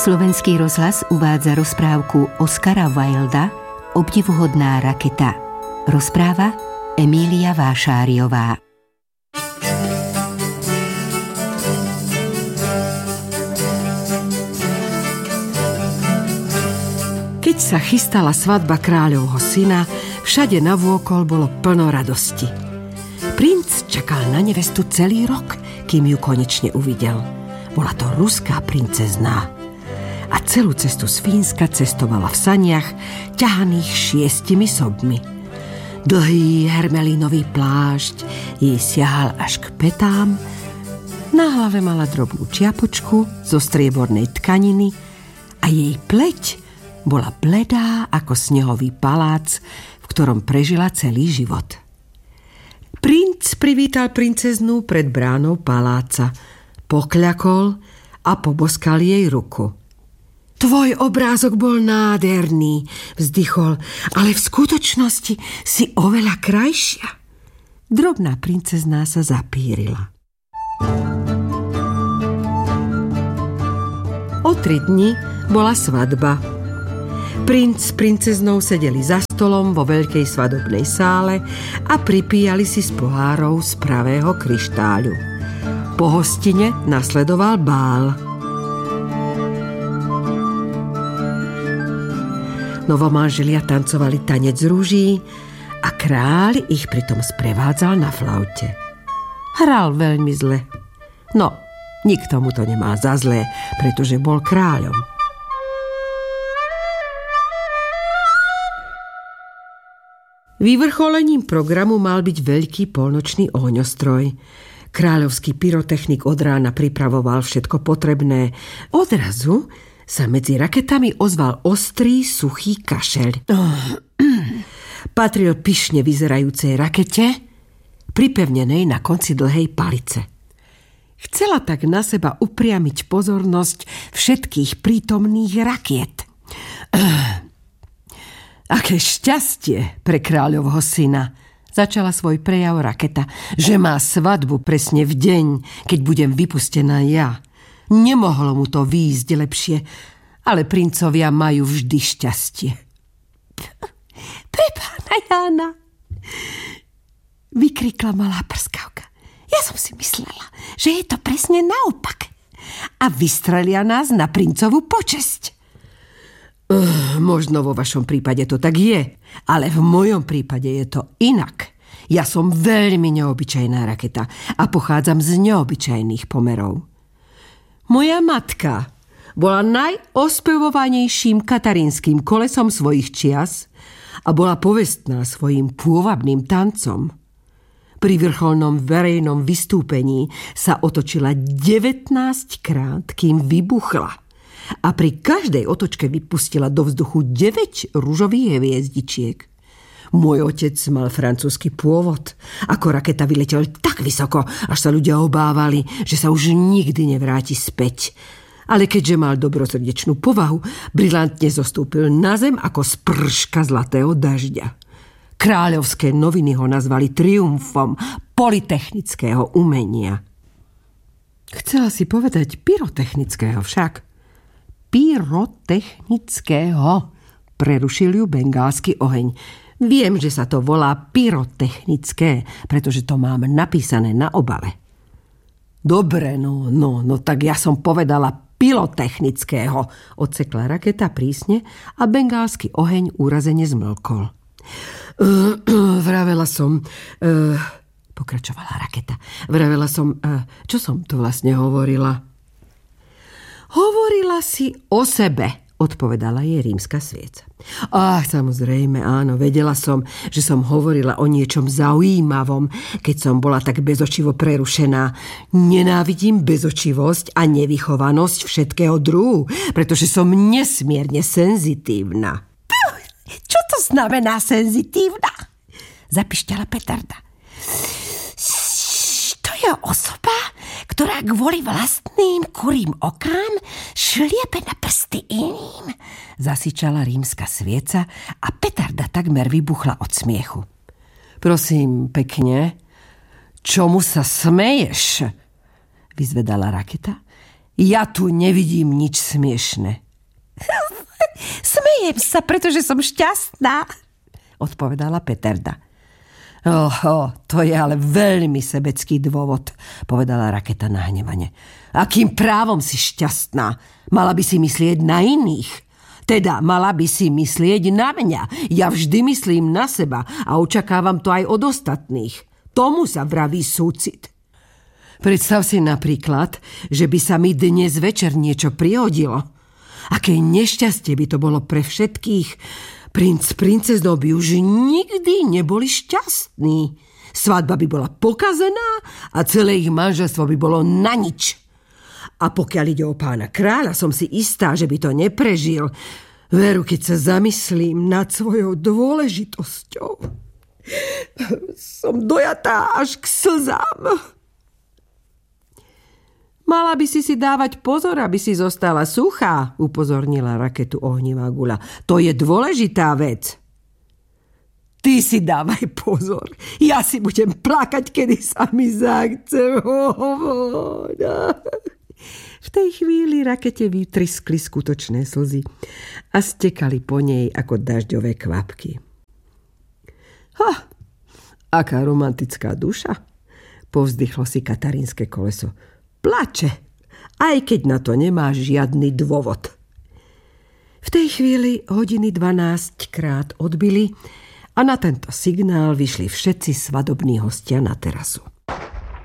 Slovenský rozhlas uvádza rozprávku Oskara Wilda Obdivuhodná raketa. Rozpráva Emília Vášáriová. Keď sa chystala svadba kráľovho syna, všade navôkol bolo plno radosti. Princ čakal na nevestu celý rok, kým ju konečne uvidel. Bola to ruská princezná. A celú cestu z Fínska cestovala v saniach, ťahaných 6 sobmi. Dlhý hermelínový plášť jej siahal až k petám. Na hlave mala drobnú čiapočku zo striebornej tkaniny a jej pleť bola bledá ako snehový palác, v ktorom prežila celý život. Princ privítal princeznú pred bránou paláca, pokľakol a poboskal jej ruku. Tvoj obrázok bol nádherný, vzdychol, ale v skutočnosti si oveľa krajšia. Drobná princezná sa zapírila. O 3 dni bola svadba. Princ s princeznou sedeli za stolom vo veľkej svadobnej sále a pripíjali si z pohárov z pravého kryštáľu. Po hostine nasledoval bál. Novomanželia tancovali tanec rúží a kráľ ich pritom sprevádzal na flaute. Hral veľmi zle. No, nikto mu to nemá za zlé, pretože bol kráľom. Vyvrcholením programu mal byť veľký polnočný ohňostroj. Kráľovský pyrotechnik od rána pripravoval všetko potrebné. Odrazu sa medzi raketami ozval ostrý, suchý kašeľ. Patril pyšne vyzerajúcej rakete, pripevnenej na konci dlhej palice. Chcela tak na seba upriamiť pozornosť všetkých prítomných rakiet. Aké šťastie pre kráľovho syna, začala svoj prejav raketa, že má svadbu presne v deň, keď budem vypustená ja. Nemohlo mu to výjsť lepšie, ale princovia majú vždy šťastie. Pre pána Jána, vykrikla malá prskavka. Ja som si myslela, že je to presne naopak. A vystrelia nás na princovú počesť. Možno vo vašom prípade to tak je, ale v mojom prípade je to inak. Ja som veľmi neobyčajná raketa a pochádzam z neobyčajných pomerov. Moja matka bola najospevovanejším katarínskym kolesom svojich čias a bola povestná svojím pôvabným tancom. Pri vrcholnom verejnom vystúpení sa otočila 19 krát, kým vybuchla. A pri každej otočke vypustila do vzduchu 9 ružových hviezdičiek. Môj otec mal francúzsky pôvod. Ako raketa vyletel tak vysoko, až sa ľudia obávali, že sa už nikdy nevráti späť. Ale keďže mal dobrosrdečnú povahu, brilantne zostúpil na zem ako sprška zlatého dažďa. Kráľovské noviny ho nazvali triumfom polytechnického umenia. Chcela si povedať pyrotechnického však. Pyrotechnického, prerušil ju bengálsky oheň. Viem, že sa to volá pyrotechnické, pretože to mám napísané na obale. Dobre, no tak ja som povedala pyrotechnického, odsekla raketa prísne a bengálsky oheň úrazene zmlkol. Vravela som, pokračovala raketa, čo som tu vlastne hovorila? Hovorila si o sebe, odpovedala jej rímska svieca. Samozrejme, áno, vedela som, že som hovorila o niečom zaujímavom, keď som bola tak bezočivo prerušená. Nenávidím bezočivosť a nevychovanosť všetkého druhu, pretože som nesmierne senzitívna. Čo to znamená senzitívna? Zapišťala petarda. To je osoba, ktorá kvôli vlastným kurým okám šliepe na prsty iným, zasičala rímska svieca a petarda takmer vybuchla od smiechu. Prosím pekne, čomu sa smeješ? Vyzvedala raketa. Ja tu nevidím nič smiešne. Smejem sa, pretože som šťastná, odpovedala Peterda. To je ale veľmi sebecký dôvod, povedala Raketa nahnevane. Akým právom si šťastná? Mala by si myslieť na iných. Teda mala by si myslieť na mňa. Ja vždy myslím na seba a očakávam to aj od ostatných. Tomu sa vraví súcit. Predstav si napríklad, že by sa mi dnes večer niečo prihodilo. Aké nešťastie by to bolo pre všetkých. Princ, princezno by už nikdy neboli šťastní. Svadba by bola pokazená a celé ich manželstvo by bolo na nič. A pokiaľ ide o pána kráľa, som si istá, že by to neprežil. Veru, keď sa zamyslím nad svojou dôležitosťou, som dojatá až k slzám. Mala by si dávať pozor, aby si zostala suchá, upozornila Raketu ohnivá guľa. To je dôležitá vec. Ty si dávaj pozor. Ja si budem plakať, kedy sa mi zachce. V tej chvíli Rakete vytriskli skutočné slzy a stekali po nej ako dažďové kvapky. Aká romantická duša, povzdychlo si katarínske koleso. Plače, aj keď na to nemá žiadny dôvod. V tej chvíli hodiny 12-krát odbili a na tento signál vyšli všetci svadobní hostia na terasu.